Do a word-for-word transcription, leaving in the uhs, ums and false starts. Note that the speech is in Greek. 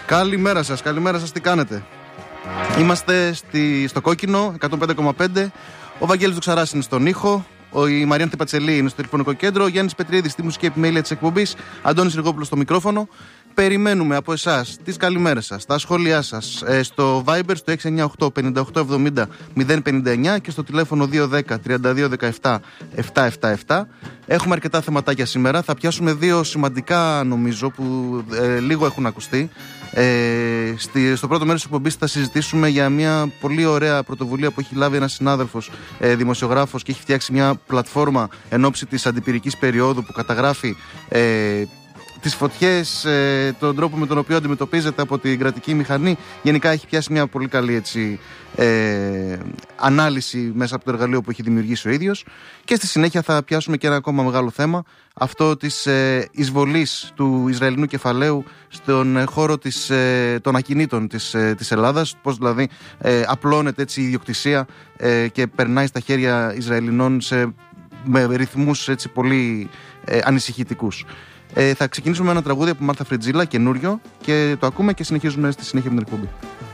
Καλημέρα σας, καλημέρα σας, τι κάνετε? Είμαστε στη, στο Κόκκινο, εκατόν πέντε κόμμα πέντε. Ο Βαγγέλης Δοξαράς είναι στον ήχο. Ο, η Μαριάννα Τιπατσελή είναι στο τηλεφωνικό κέντρο. Ο Γιάννης Πετριίδης στη μουσική επιμέλεια της εκπομπής. Αντώνης Ριγόπουλος στο μικρόφωνο. Περιμένουμε από εσάς τις καλημέρες σας, τα σχόλιά σας ε, στο Viber στο έξι εννιά οκτώ πενήντα οκτώ εβδομήντα μηδέν πενήντα εννιά και στο τηλέφωνο δύο ένα μηδέν τριάντα δύο δεκαεπτά επτακόσια εβδομήντα επτά. Έχουμε αρκετά θεματάκια σήμερα. Θα πιάσουμε δύο σημαντικά, νομίζω, που ε, λίγο έχουν ακουστεί. Ε, στη, στο πρώτο μέρος της εκπομπής θα συζητήσουμε για μια πολύ ωραία πρωτοβουλία που έχει λάβει ένας συνάδελφος ε, δημοσιογράφος και έχει φτιάξει μια πλατφόρμα εν ώψη της αντιπυρικής περίοδου που καταγράφει ε, τις φωτιές, ε, τον τρόπο με τον οποίο αντιμετωπίζεται από την κρατική μηχανή. Γενικά έχει πιάσει μια πολύ καλή έτσι, ε, ανάλυση μέσα από το εργαλείο που έχει δημιουργήσει ο ίδιος. Και στη συνέχεια θα πιάσουμε και ένα ακόμα μεγάλο θέμα, αυτό της ε, εισβολής του Ισραηλινού κεφαλαίου στον ε, χώρο της, ε, των ακινήτων της, ε, της Ελλάδας. Πώς δηλαδή ε, απλώνεται έτσι η ιδιοκτησία ε, και περνάει στα χέρια Ισραηλινών σε, με ρυθμούς έτσι, πολύ ε, ανησυχητικούς. Ε, θα ξεκινήσουμε με ένα τραγούδι από Μάρθα Φρετζίλα, καινούριο, και το ακούμε και συνεχίζουμε στη συνέχεια με την εκπομπή.